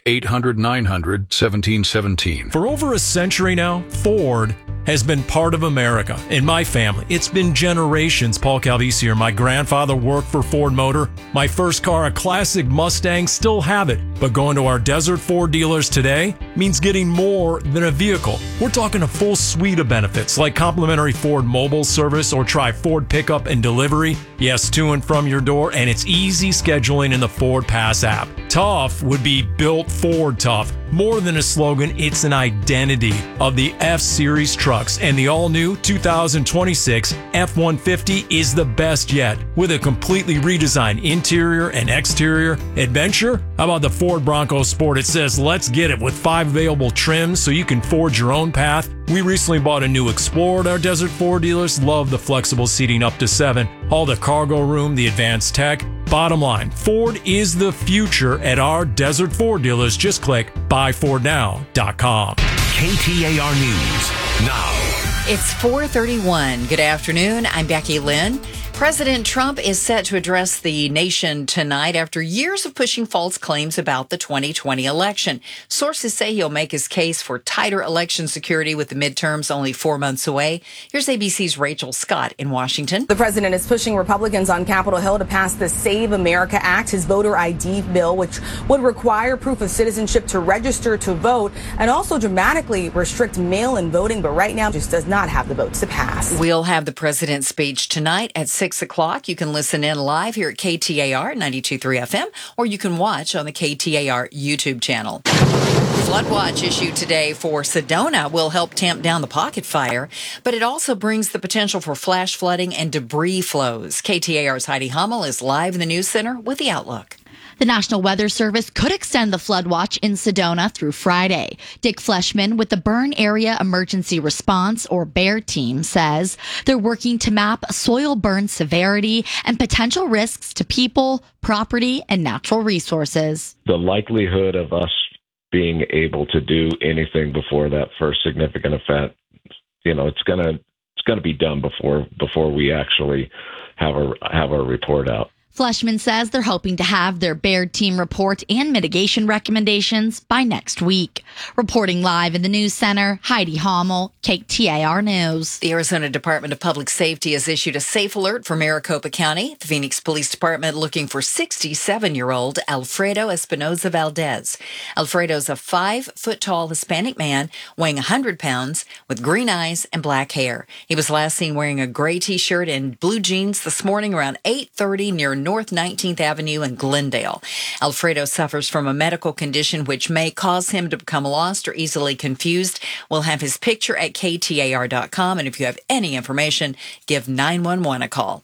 800-900-1717. For over a century now, Ford has been part of America. In my family, it's been generations. Paul Calvisi here. My grandfather worked for Ford Motor. My first car, a classic Mustang, still have it. But going to our Desert Ford dealers today means getting more than a vehicle. We're talking a full suite of benefits like complimentary Ford mobile service or try Ford pickup and delivery. Yes, to and from your door, and it's easy scheduling in the Ford Pass app. Tough would be built Ford tough. More than a slogan, it's an identity of the F-Series trucks, and the all-new 2026 F-150 is the best yet. With a completely redesigned interior and exterior adventure, how about the Ford Bronco Sport? It says, let's get it, with 5 available trims so you can forge your own path. We recently bought a new Explorer at our Desert Ford dealers. Love the flexible seating up to 7, all the cargo room, the advanced tech. Bottom line, Ford is the future at our Desert Ford dealers. Just click buyfordnow.com. KTAR News now. It's 4:31. Good afternoon. I'm Becky Lynn. President Trump is set to address the nation tonight after years of pushing false claims about the 2020 election. Sources say he'll make his case for tighter election security with the midterms only 4 months away. Here's ABC's Rachel Scott in Washington. The president is pushing Republicans on Capitol Hill to pass the Save America Act, his voter ID bill, which would require proof of citizenship to register to vote and also dramatically restrict mail-in voting, but right now just does not have the votes to pass. We'll have the president's speech tonight at 6 o'clock. You can listen in live here at KTAR 92.3 FM, or you can watch on the KTAR YouTube channel. Flood watch issued today for Sedona will help tamp down the pocket fire, but it also brings the potential for flash flooding and debris flows. KTAR's Heidi Hummel is live in the news center with the outlook. The National Weather Service could extend the flood watch in Sedona through Friday. Dick Fleshman with the Burn Area Emergency Response, or BEAR team, says they're working to map soil burn severity and potential risks to people, property, and natural resources. The likelihood of us being able to do anything before that first significant event, it's gonna be done before we actually have a report out. Fleshman says they're hoping to have their BEAR team report and mitigation recommendations by next week. Reporting live in the news center, Heidi Hummel, KTAR News. The Arizona Department of Public Safety has issued a safe alert for Maricopa County. The Phoenix Police Department looking for 67-year-old Alfredo Espinoza Valdez. Alfredo's a 5-foot-tall Hispanic man weighing 100 pounds with green eyes and black hair. He was last seen wearing a gray T-shirt and blue jeans this morning around 8:30 near North 19th Avenue in Glendale. Alfredo suffers from a medical condition which may cause him to become lost or easily confused. We'll have his picture at KTAR.com, and if you have any information, give 911 a call.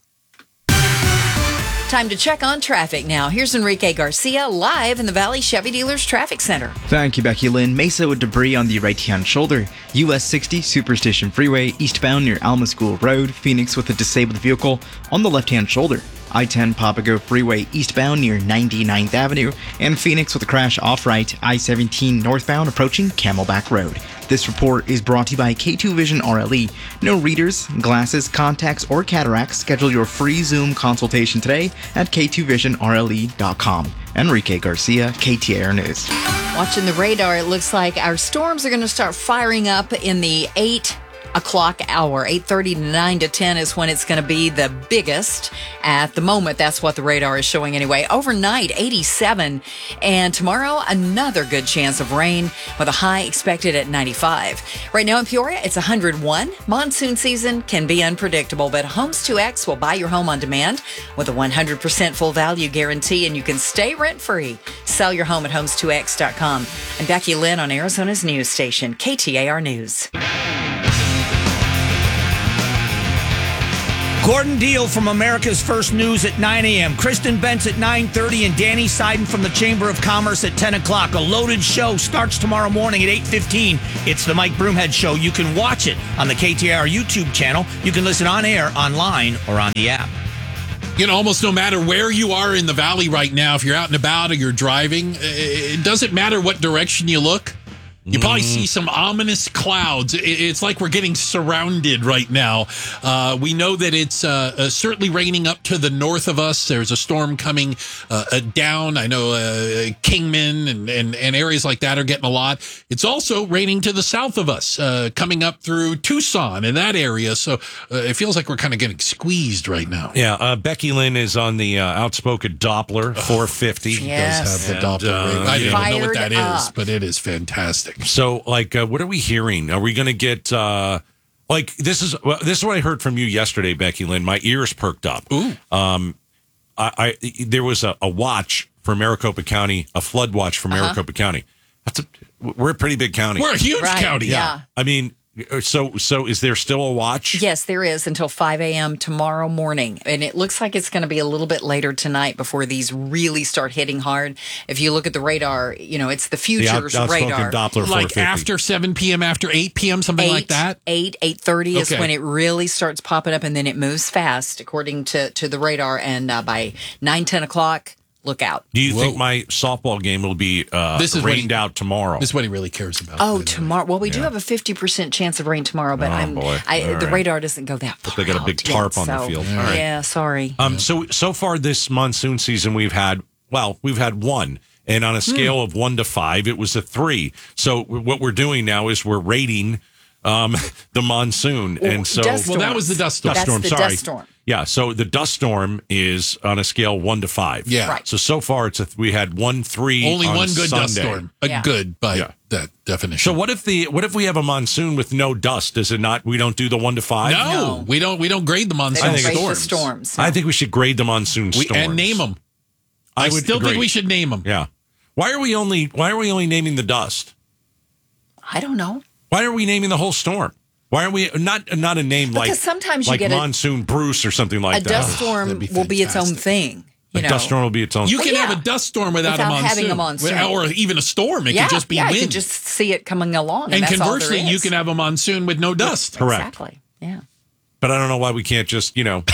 Time to check on traffic now. Here's Enrique Garcia live in the Valley Chevy Dealers Traffic Center. Thank you, Becky Lynn. Mesa with debris on the right-hand shoulder. US 60 Superstition Freeway eastbound near Alma School Road. Phoenix with a disabled vehicle on the left-hand shoulder. I-10 Papago Freeway eastbound near 99th Avenue, and Phoenix with a crash off-right, I-17 northbound approaching Camelback Road. This report is brought to you by K2 Vision RLE. No readers, glasses, contacts, or cataracts. Schedule your free Zoom consultation today at k2visionrle.com. Enrique Garcia, KTAR News. Watching the radar, it looks like our storms are going to start firing up in the 8 o'clock hour. 8:30 to 9 to 10 is when it's going to be the biggest. At the moment, that's what the radar is showing anyway. Overnight, 87. And tomorrow, another good chance of rain with a high expected at 95. Right now in Peoria, it's 101. Monsoon season can be unpredictable, but Homes 2X will buy your home on demand with a 100% full value guarantee, and you can stay rent-free. Sell your home at homes2x.com. I'm Becky Lynn on Arizona's news station, KTAR News. Gordon Deal from America's First News at 9 a.m. Kristen Bentz at 9:30 and Danny Seiden from the Chamber of Commerce at 10 o'clock. A loaded show starts tomorrow morning at 8:15. It's the Mike Broomhead Show. You can watch it on the KTAR YouTube channel. You can listen on air, online, or on the app. You know, almost no matter where you are in the valley right now, if you're out and about or you're driving, it doesn't matter what direction you look. You probably see some ominous clouds. It's like we're getting surrounded right now. We know that it's certainly raining up to the north of us. There's a storm coming down. I know Kingman and areas like that are getting a lot. It's also raining to the south of us, coming up through Tucson and that area. So it feels like we're kind of getting squeezed right now. Yeah, Becky Lynn is on the outspoken Doppler 450. She does have the Doppler. I don't know what that is, but it is fantastic. So, what are we hearing? Are we going to get, this is what I heard from you yesterday, Becky Lynn. My ears perked up. Ooh. There was a watch for Maricopa County, a flood watch for Maricopa County. We're a pretty big county. We're a huge county. Yeah. I mean, so is there still a watch? Yes, there is until 5 a.m. tomorrow morning. And it looks like it's going to be a little bit later tonight before these really start hitting hard. If you look at the radar, it's the futures radar. Doppler like after 7 p.m., after 8 p.m., something like that? 8:30 is when it really starts popping up, and then it moves fast, according to the radar. And by 9, 10 o'clock, look out. Do you think my softball game will be rained out tomorrow? This is what he really cares about. Oh, tomorrow. Well, we do have a 50% chance of rain tomorrow, but the radar doesn't go that far. But they got a big tarp on the field. All right. Yeah, sorry. So far this monsoon season, we've had one. And on a scale of 1 to 5, it was a 3. So what we're doing now is we're rating the monsoon. And so that was the dust storm. That's the sorry. dust storm. Yeah, so the dust storm is on a scale 1 to 5. Yeah. Right. So far we had 1, 3. Only on one good Sunday. dust storm. Good by that definition. So what if we have a monsoon with no dust? Is it not? We don't do the 1 to 5. No. We don't grade the monsoon storms. No. I think we should grade the monsoon storms and name them. I still think we should name them. Yeah. Why are we only naming the dust? I don't know. Why are we naming the whole storm? Why are we not a name because sometimes you get Monsoon Bruce or something like that? A dust storm will be its own thing. A dust storm will be its own thing. You can have a dust storm without a monsoon. Having a monsoon. Or even a storm. It can just be wind. You can just see it coming along. And that's conversely, all there is. you can have a monsoon with no dust. Correct. Exactly. Yeah. But I don't know why we can't just, go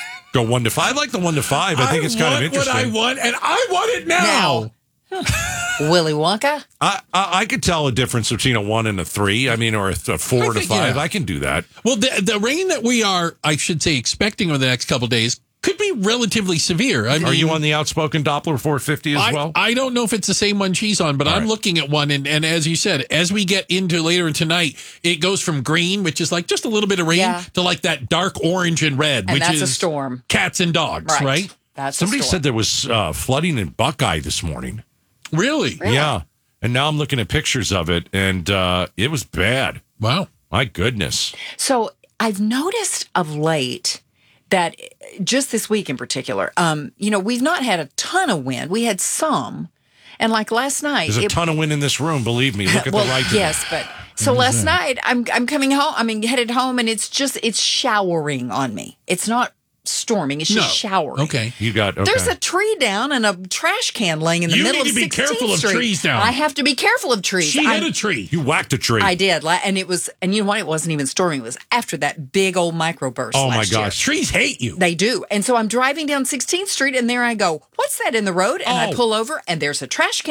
1 to 5. I like the 1 to 5. I think it's kind of interesting. What I want, and I want it now. Willy Wonka? I could tell a difference between a 1 and a 3. I mean, or a 4 to 5. Yeah. I can do that. Well, the rain that we are, I should say, expecting over the next couple of days could be relatively severe. I mean, are you on the outspoken Doppler 450 as well? I don't know if it's the same one she's on, but I'm looking at one. And as you said, as we get into later tonight, it goes from green, which is like just a little bit of rain, to like that dark orange and red, and which that's is a storm. Cats and dogs, right? That's Somebody said there was flooding in Buckeye this morning. Really? Yeah. And now I'm looking at pictures of it, and it was bad. Wow. My goodness. So I've noticed of late that just this week in particular, we've not had a ton of wind. We had some. And like last night. There's a ton of wind in this room, believe me. Look at the right. Yes, but so last night I'm coming home. Headed home, and it's showering on me. It's not storming. It's just showering. Okay. There's a tree down and a trash can laying in the middle of 16th Street. You need to be careful of trees down. I have to be careful of trees. She hit a tree. You whacked a tree. I did. And it was, and you know what? It wasn't even storming. It was after that big old microburst. Oh my gosh. year. Trees hate you. They do. And so I'm driving down 16th Street, and there I go, what's that in the road? And I pull over, and there's a trash can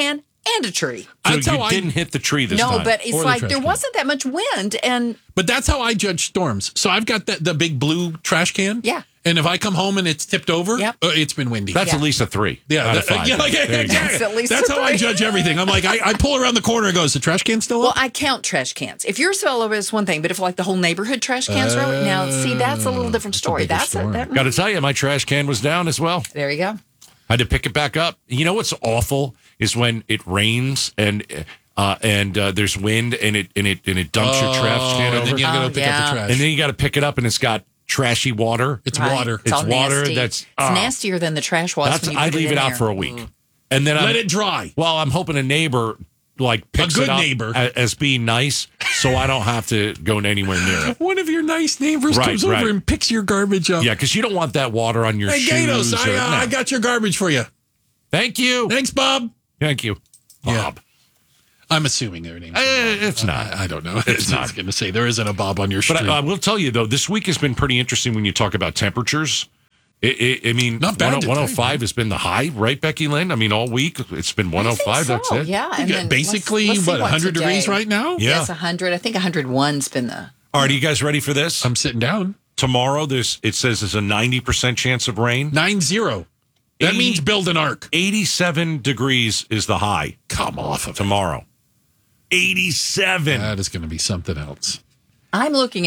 and a tree. So That's how you didn't hit the tree this time. No, but it's Or the like trash there can. wasn't that much wind, and But that's how I judge storms. So I've got the big blue trash can. Yeah. And if I come home and it's tipped over, it's been windy. That's at least a 3 out of 5. There you go. That's at least That's a how I 3. judge everything. I'm like, I pull around the corner and go, is the trash can still well, up? I count trash cans. If yours fell over, it's one thing, but if like the whole neighborhood trash cans are over, now see that's a little different story. That's it. Got to tell you, my trash can was down as well. There you go. I had to pick it back up. You know what's awful is when it rains and there's wind and it dumps your trash can over. And then you got to pick up the trash. And then you got to pick it up and it's got trashy water. It's Right. water. It's all water nasty. that's It's nastier than the trash was. That's when you I put leave it in out there. for a week. And then Let it dry. Well, I'm hoping a neighbor picks good it up neighbor. as being nice, so I don't have to go anywhere near it. One of your nice neighbors comes over and picks your garbage up. Yeah, because you don't want that water on your Hey, shoes. Gatos, I got your garbage for you. Thank you. Thanks, Bob. Thank you, Bob. I'm assuming their name. It's not. I don't know. It's not. I was going to say there isn't a Bob on your street. But I will tell you, though, this week has been pretty interesting when you talk about temperatures. I mean, Not bad today, 105 has been the high, right, Becky Lynn? I mean, all week it's been 105. That's it. Yeah, and then basically, let's see 100 today. degrees right now? Yeah. Yes, 100. I think 101's been the. All right, are you guys ready for this? I'm sitting down. Tomorrow, it says there's a 90% chance of rain. 9-0. That means build an ark. 87 degrees is the high. Come off of it. Tomorrow. 87. That is going to be something else. I'm looking